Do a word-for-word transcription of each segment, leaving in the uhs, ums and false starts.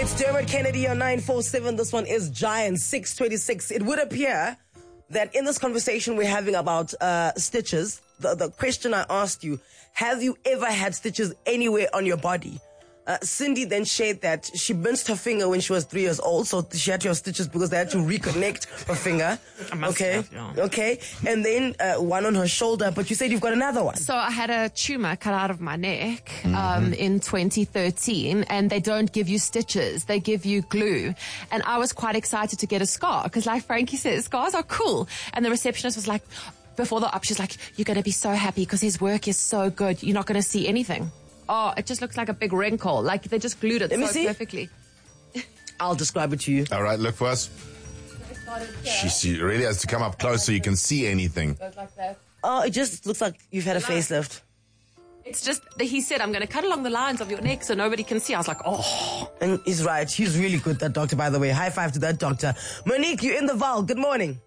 It's Dermot Kennedy on nine four seven. This one is Giant six twenty-six. It would appear that in this conversation we're having about uh, stitches, the, the question I asked you, have you ever had stitches anywhere on your body? Uh, Cindy then shared that she minced her finger when she was three years old, so she had to have stitches because they had to reconnect her finger. Okay, have, yeah. okay, and then uh, one on her shoulder. But you said you've got another one. So I had a tumor cut out of my neck Mm-hmm. um, in twenty thirteen, and they don't give you stitches; they give you glue. And I was quite excited to get a scar because, like Frankie said, scars are cool. And the receptionist was like, before the op, she's like, "You're going to be so happy because his work is so good. You're not going to see anything." Oh, it just looks like a big wrinkle. Like they just glued it Let me so see. perfectly. I'll describe it to you. All right, look for us. She, she really has to come up close so you can see anything. Goes like that. Oh, it just looks like you've had a facelift. It's just, he said, I'm going to cut along the lines of your neck so nobody can see. I was like, oh. And he's right. He's really good, that doctor, by the way. High five to that doctor. Monique, you're in the Val. Good morning.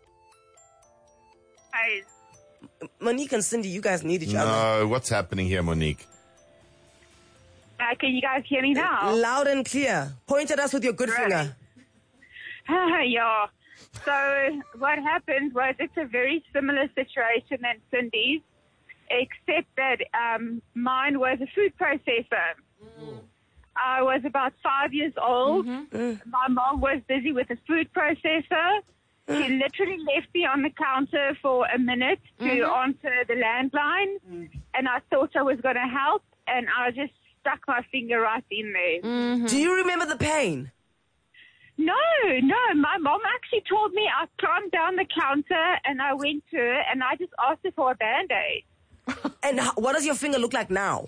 Hi. Monique and Cindy, you guys need each other. No, what's happening here, Monique? Uh, can you guys hear me now? Loud and clear. Point at us with your good Right. finger. Yeah. So what happened was it's a very similar situation than Cindy's, except that um, mine was a food processor. Mm. I was about five years old. Mm-hmm. My mom was busy with a food processor. Mm. She literally left me on the counter for a minute to mm-hmm. answer the landline, mm. and I thought I was going to help, and I just stuck my finger right in there. Mm-hmm. Do you remember the pain? No, no. My mom actually told me I climbed down the counter and I went to her and I just asked her for a Band-Aid. And how, what does your finger look like now?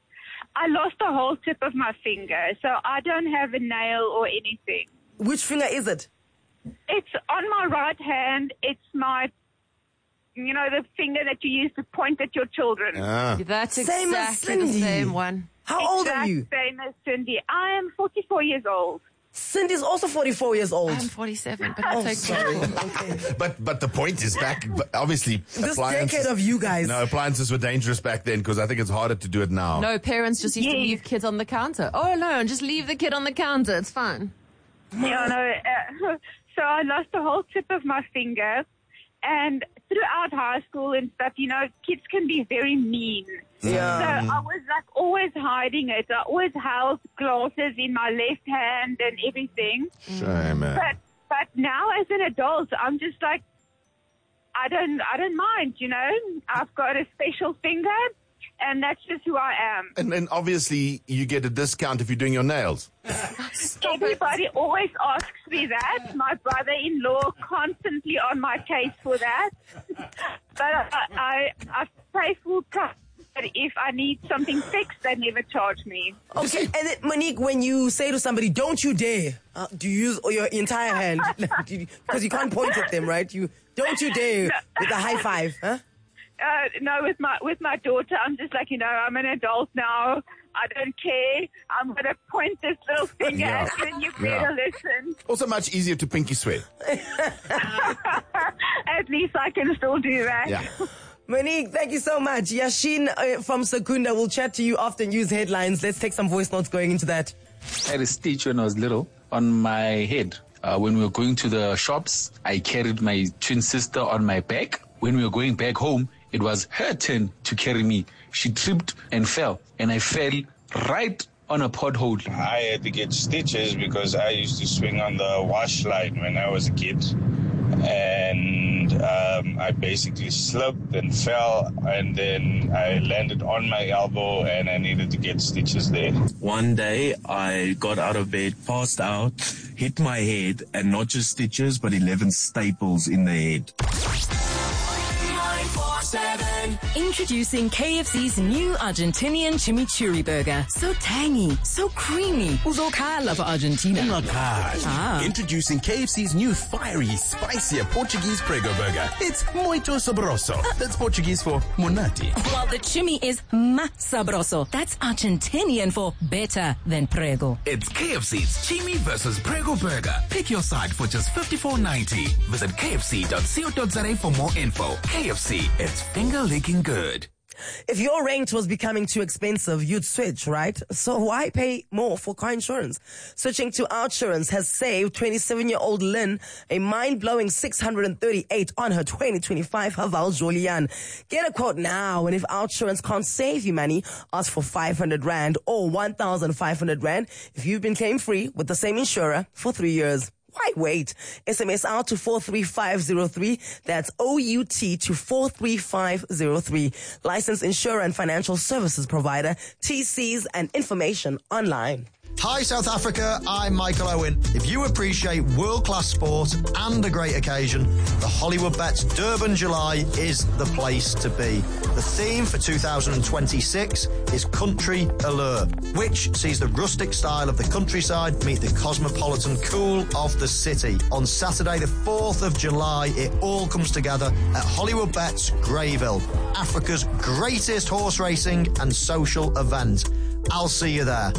I lost the whole tip of my finger, so I don't have a nail or anything. Which finger is it? It's on my right hand. It's my, you know, the finger that you use to point at your children. Ah. That's Same as exactly the Cindy. same one. How old are you? Same as Cindy. I am forty-four years old. Cindy's also forty-four years old. I'm forty-seven, but Oh, that's sorry. okay. Okay. But but the point is back, but obviously, This appliances, decade of you guys. No, appliances were dangerous back then because I think it's harder to do it now. No, parents just used to Yes. leave kids on the counter. Oh, no, just leave the kid on the counter. It's fine. Yeah, no. Uh, so I lost the whole tip of my finger. And throughout high school and stuff, you know, kids can be very mean. Yeah. So I was like always hiding it. I always held glasses in my left hand and everything. Shame, man. But but now as an adult, I'm just like, I don't I don't mind. You know, I've got a special finger, and that's just who I am. And then obviously you get a discount if you're doing your nails. Everybody always asks me that. My brother-in-law constantly on my case for that. But I, I, I pay full price. But if I need something fixed, they never charge me. Okay, and then, Monique, when you say to somebody, don't you dare, uh, do you use your entire hand? Because you can't point at them, right? You Don't you dare with a high five, huh? Uh, no, with my with my daughter, I'm just like, you know, I'm an adult now. I don't care. I'm going to point this little finger Yeah. at you and you better Yeah. listen. Also much easier to pinky swear. At least I can still do that. Yeah. Monique, thank you so much. Yashin uh, from Secunda will chat to you after news headlines. Let's take some voice notes going into that. I had a stitch when I was little on my head. Uh, when we were going to the shops, I carried my twin sister on my back. When we were going back home, it was her turn to carry me. She tripped and fell, and I fell right on a pothole. I had to get stitches because I used to swing on the wash line when I was a kid. And um, I basically slipped and fell, and then I landed on my elbow, and I needed to get stitches there. One day, I got out of bed, passed out, hit my head, and not just stitches, but eleven staples in the head. Introducing K F C's new Argentinian chimichurri burger. So tangy, so creamy. Uzokhala for Argentina. Ah. Introducing K F C's new fiery, spicier Portuguese prego burger. It's muito sabroso. That's Portuguese for monati. While the chimi is más sabroso. That's Argentinian for better than prego. It's K F C's Chimi versus Prego Burger. Pick your side for just fifty-four ninety. Visit k f c dot co dot za for more info. K F C, it's finger licking good. If your rent was becoming too expensive, you'd switch, right? So why pay more for car insurance? Switching to Outsurance has saved twenty-seven-year-old Lynn a mind-blowing six hundred thirty-eight on her twenty twenty-five Haval Jolian. Get a quote now, and if Outsurance can't save you money, ask for five hundred rand or one thousand five hundred rand if you've been claim-free with the same insurer for three years. Why wait? S M S out to four three five zero three. That's O U T to four three five zero three. Licensed insurer and financial services provider. T Cs and information online. Hi South Africa, I'm Michael Owen. If you appreciate world-class sport and a great occasion, the Hollywood Bets Durban July is the place to be. The theme for two thousand twenty-six is Country Allure, which sees the rustic style of the countryside meet the cosmopolitan cool of the city. On Saturday the fourth of July, it all comes together at Hollywood Bets Greyville, Africa's greatest horse racing and social event. I'll see you there.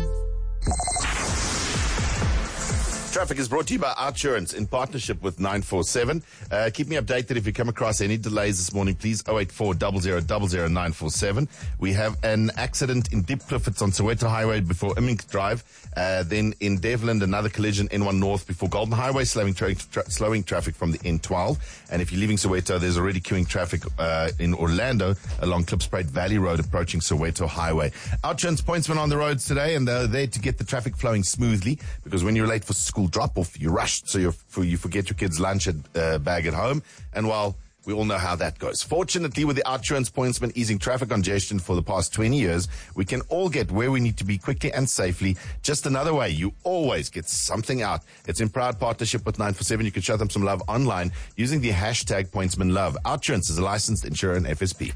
Traffic is brought to you by Outsurance in partnership with nine four seven. Uh, keep me updated if you come across any delays this morning, please. oh eight four zero zero zero zero nine four seven. We have an accident in Diepkloof. It's on Soweto Highway before Immink Drive. Uh, then in Devland, another collision N one North before Golden Highway, slowing, tra- tra- slowing traffic from the N twelve. And if you're leaving Soweto, there's already queuing traffic uh, in Orlando along Klipspruit Valley Road approaching Soweto Highway. Outsurance pointsmen on the roads today, and they're there to get the traffic flowing smoothly, because when you're late for school drop-off, you're rushed, so you're, you forget your kid's lunch at, uh, bag at home. And while we all know how that goes. Fortunately, with the Outsurance pointsmen easing traffic congestion for the past twenty years, we can all get where we need to be quickly and safely. Just another way you always get something out. It's in proud partnership with nine four seven. You can show them some love online using the hashtag pointsmanlove. Outsurance is a licensed insurer and F S P.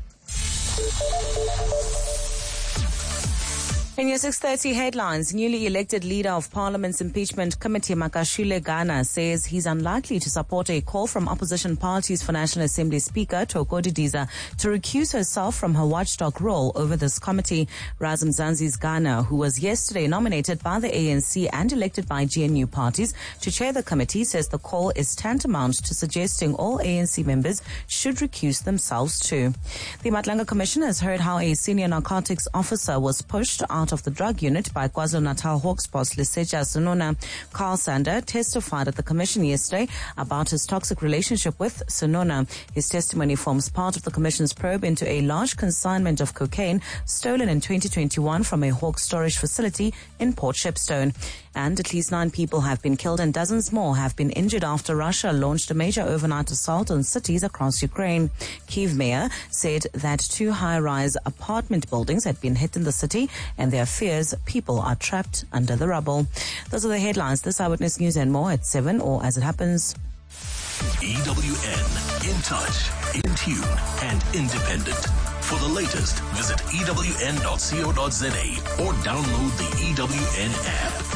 In your six thirty headlines, newly elected leader of Parliament's impeachment committee, Makashule Ghana, says he's unlikely to support a call from opposition parties for National Assembly Speaker Thoko Didiza to recuse herself from her watchdog role over this committee. Razm Zanzi's Ghana, who was yesterday nominated by the A N C and elected by G N U parties to chair the committee, says the call is tantamount to suggesting all A N C members should recuse themselves too. The Matlanga Commission has heard how a senior narcotics officer was pushed out of the drug unit by KwaZulu-Natal Hawks boss Lesetja Sunona. Carl Sander testified at the commission yesterday about his toxic relationship with Sunona. His testimony forms part of the commission's probe into a large consignment of cocaine stolen in twenty twenty-one from a Hawks storage facility in Port Shepstone. And at least nine people have been killed and dozens more have been injured after Russia launched a major overnight assault on cities across Ukraine. Kyiv mayor said that two high-rise apartment buildings had been hit in the city, and there are fears people are trapped under the rubble. Those are the headlines. This Eyewitness News and more at seven, or as it happens. E W N, in touch, in tune, and independent. For the latest, visit E W N dot co dot za or download the E W N app.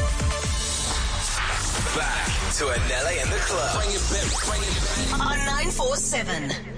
Back to Anele and the Club. Bring it back, bring it back. On nine four seven.